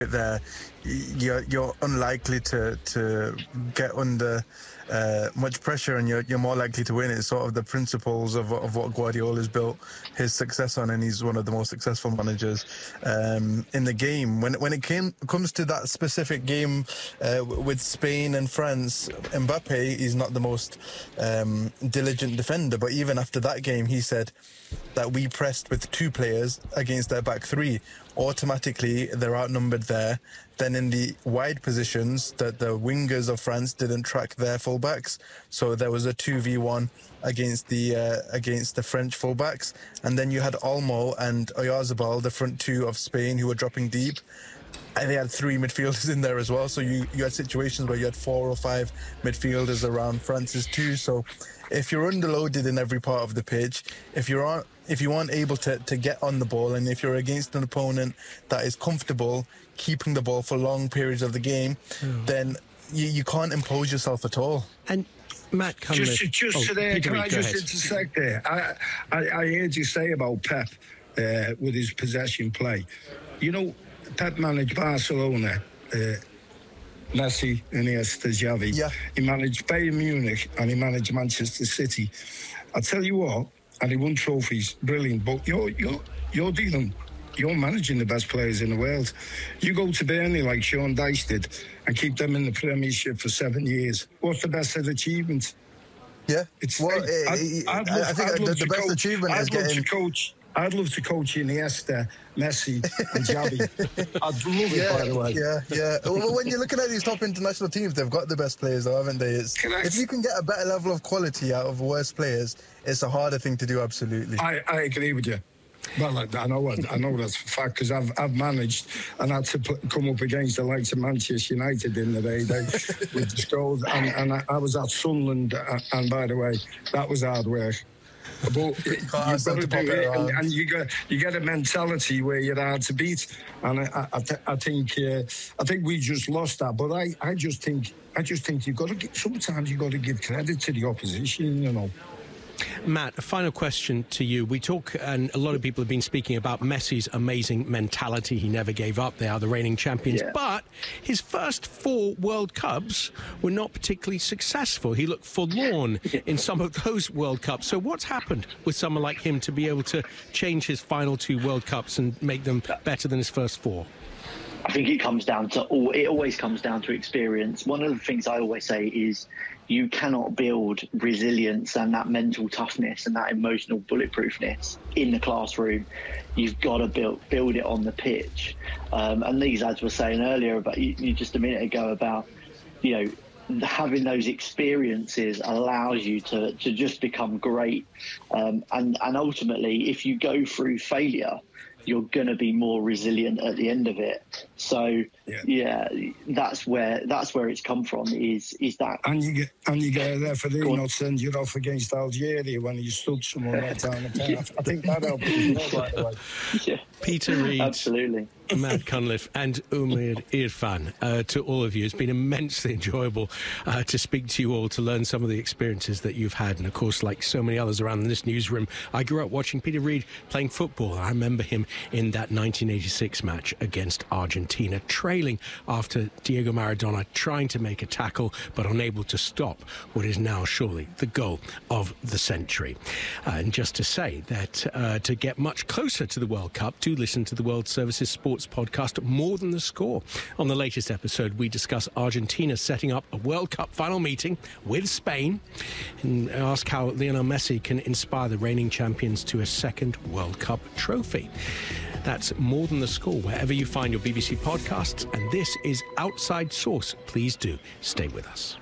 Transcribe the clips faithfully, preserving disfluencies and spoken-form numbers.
there, you're you're unlikely to to get under uh, much pressure, and you're you're more likely to win. It's sort of the principles of of what Guardiola's built his success on, and he's one of the most successful managers um, in the game. When when it came comes to that specific game uh, with Spain and France, Mbappe is not the most um, diligent defender, but even after that game, he said that we pressed with two players against their back three. Automatically, they're outnumbered there. Then in the wide positions, that the wingers of France didn't track their fullbacks, so there was a two v one against the uh, against the French fullbacks. And then you had Olmo and Oyarzabal, the front two of Spain, who were dropping deep. And they had three midfielders in there as well. So you, you had situations where you had four or five midfielders around France's two. So if you're underloaded in every part of the pitch, if you aren't if you aren't able to, to get on the ball, and if you're against an opponent that is comfortable keeping the ball for long periods of the game, mm. then you, you can't impose yourself at all. And Matt Cunliffe... Just, just oh, today, Peter can Reid, I just ahead. intersect there? I, I, I heard you say about Pep uh, with his possession play. You know, Pep managed Barcelona, uh, Messi, Iniesta, Xavi. Yeah. He managed Bayern Munich and he managed Manchester City. I tell you what, and he won trophies, brilliant. But you're you're you're dealing, you're managing the best players in the world. You go to Burnley like Sean Dyche did and keep them in the Premiership for seven years. What's the best of achievements? Yeah, it's. well, I'd, I'd, I'd love, I think I'd the, love the best coach, achievement I'd is love getting. To coach, I'd love to coach Iniesta, Messi, and Xavi. I'd love yeah, it, by the way. Yeah, yeah. Well, when you're looking at these top international teams, they've got the best players, though, haven't they? It's, if you can get a better level of quality out of worse players, it's a harder thing to do. Absolutely. I, I agree with you. Well, I, I know I know that's a fact because I've I've managed and had to put, come up against the likes of Manchester United in the day they, with the goals, and, and I, I was at Sunderland, and, and by the way, that was hard work. But you've got to do it, and, and you get you get a mentality where you're hard to beat, and I I, th- I think uh, I think we just lost that. But I, I just think I just think you've got to give, sometimes you've got to give credit to the opposition, you know. Matt, a final question to you. We talk, and a lot of people have been speaking about Messi's amazing mentality. He never gave up. They are the reigning champions. Yeah. But his first four World Cups were not particularly successful. He looked forlorn in some of those World Cups. So what's happened with someone like him to be able to change his final two World Cups and make them better than his first four? I think it comes down to all. It always comes down to experience. One of the things I always say is you cannot build resilience and that mental toughness and that emotional bulletproofness in the classroom. You've got to build build it on the pitch. Um, and these lads were saying earlier about you, you just a minute ago about, you know, having those experiences allows you to to just become great. Um, and and ultimately, if you go through failure, you're going to be more resilient at the end of it. So yeah. yeah, that's where that's where it's come from. Is is that and you get and you get a referee not send you off against Algeria when you stood someone right down the path. I think that helped as well, by the way. Yeah. Peter Reid, absolutely. Matt Cunliffe and Umir Irfan, uh, to all of you. It's been immensely enjoyable uh, to speak to you all, to learn some of the experiences that you've had. And of course, like so many others around this newsroom, I grew up watching Peter Reid playing football. I remember him in that nineteen eighty-six match against Argentina, trailing after Diego Maradona, trying to make a tackle but unable to stop what is now surely the goal of the century. Uh, and just to say that uh, to get much closer to the World Cup, do listen to the World Services Sports podcast More Than the Score. On the latest episode, we discuss Argentina setting up a World Cup final meeting with Spain and ask how Lionel Messi can inspire the reigning champions to a second World Cup trophy. That's More Than the Score, wherever you find your B B C podcasts. And this is Outside Source. Please do stay with us.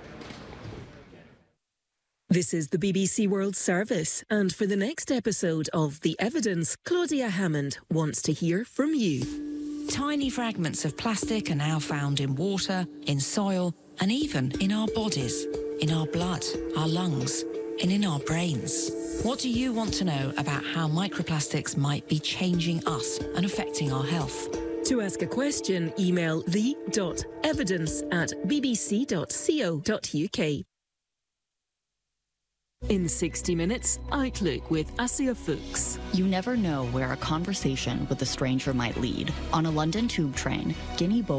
This is the B B C World Service, and for the next episode of The Evidence, Claudia Hammond wants to hear from you. Tiny fragments of plastic are now found in water, in soil, and even in our bodies, in our blood, our lungs, and in our brains. What do you want to know about how microplastics might be changing us and affecting our health? To ask a question, email the dot evidence at bbc dot co dot uk. In sixty minutes, Outlook with Asia Fuchs. You never know where a conversation with a stranger might lead. On a London tube train, Guinea